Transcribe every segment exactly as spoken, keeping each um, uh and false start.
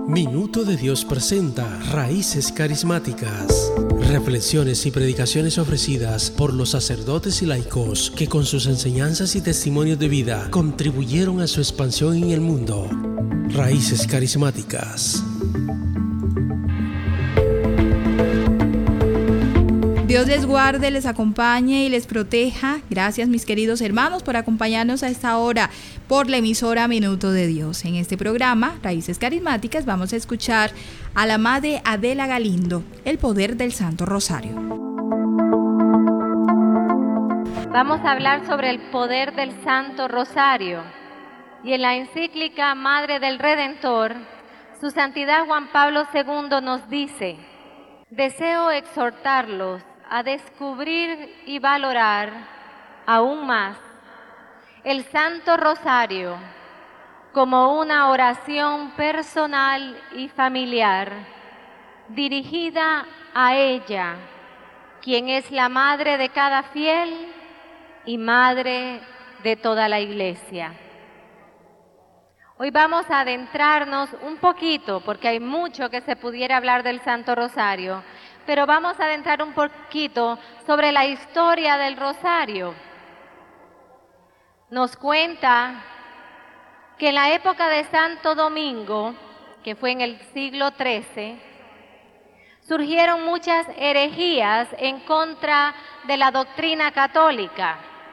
Minuto de Dios presenta Raíces Carismáticas. Reflexiones y predicaciones ofrecidas por los sacerdotes y laicos que con sus enseñanzas y testimonios de vida contribuyeron a su expansión en el mundo. Raíces Carismáticas. Dios les guarde, les acompañe y les proteja. Gracias, mis queridos hermanos, por acompañarnos a esta hora por la emisora Minuto de Dios. En este programa, Raíces Carismáticas, vamos a escuchar a la Madre Adela Galindo, el poder del Santo Rosario. Vamos a hablar sobre el poder del Santo Rosario. Y en la encíclica Madre del Redentor, Su Santidad Juan Pablo segundo nos dice: deseo exhortarlos a descubrir y valorar aún más el Santo Rosario como una oración personal y familiar dirigida a ella, quien es la madre de cada fiel y madre de toda la Iglesia. Hoy vamos a adentrarnos un poquito, porque hay mucho que se pudiera hablar del Santo Rosario, pero vamos a adentrar un poquito sobre la historia del Rosario. Nos cuenta que en la época de Santo Domingo, que fue en el siglo trece, surgieron muchas herejías en contra de la doctrina católica.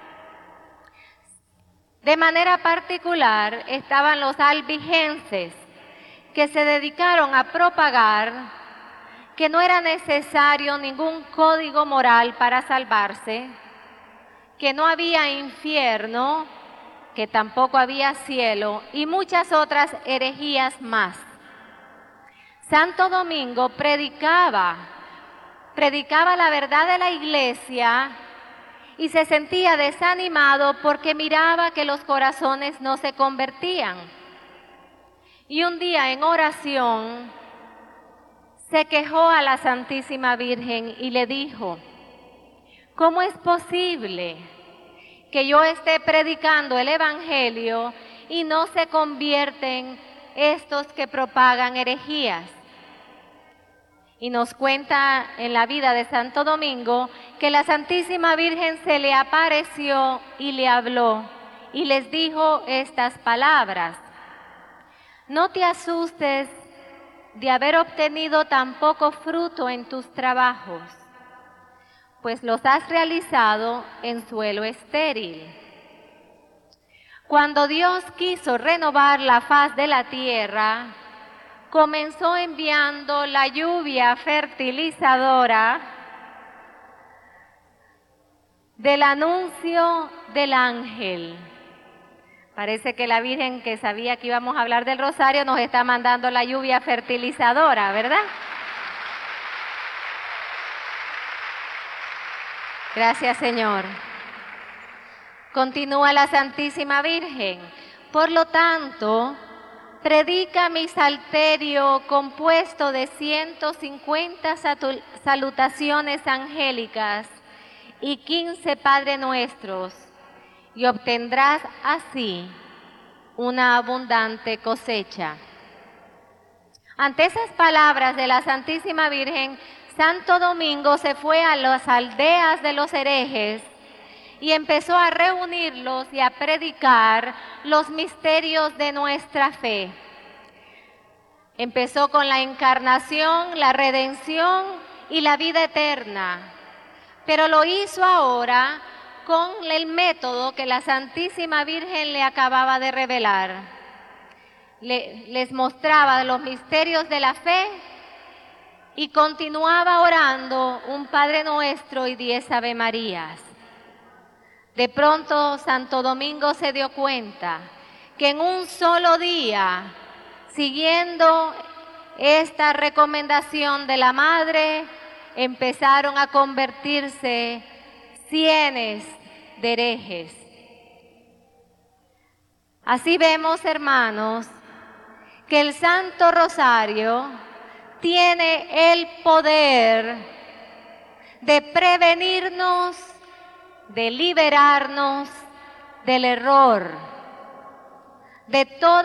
De manera particular estaban los albigenses, que se dedicaron a propagar que no era necesario ningún código moral para salvarse, que no había infierno, que tampoco había cielo y muchas otras herejías más. Santo Domingo predicaba, predicaba la verdad de la Iglesia y se sentía desanimado porque miraba que los corazones no se convertían. Y un día en oración se quejó a la Santísima Virgen y le dijo: ¿cómo es posible que yo esté predicando el Evangelio y no se convierten estos que propagan herejías? Y nos cuenta en la vida de Santo Domingo que la Santísima Virgen se le apareció y le habló y les dijo estas palabras: no te asustes de haber obtenido tan poco fruto en tus trabajos, pues los has realizado en suelo estéril. Cuando Dios quiso renovar la faz de la tierra, comenzó enviando la lluvia fertilizadora del anuncio del ángel. Parece que la Virgen, que sabía que íbamos a hablar del Rosario, nos está mandando la lluvia fertilizadora, ¿verdad? Gracias, Señor. Continúa la Santísima Virgen. Por lo tanto, predica mi salterio compuesto de ciento cincuenta salutaciones angélicas y quince Padre Nuestros, y obtendrás así una abundante cosecha. Ante esas palabras de la Santísima Virgen, Santo Domingo se fue a las aldeas de los herejes y empezó a reunirlos y a predicar los misterios de nuestra fe. Empezó con la encarnación, la redención y la vida eterna, pero lo hizo ahora con el método que la Santísima Virgen le acababa de revelar. Le, les mostraba los misterios de la fe y continuaba orando un Padre Nuestro y diez Ave Marías. De pronto Santo Domingo se dio cuenta que en un solo día, siguiendo esta recomendación de la Madre, empezaron a convertirse cienes de herejes. Así vemos, hermanos, que el Santo Rosario tiene el poder de prevenirnos, de liberarnos del error, de toda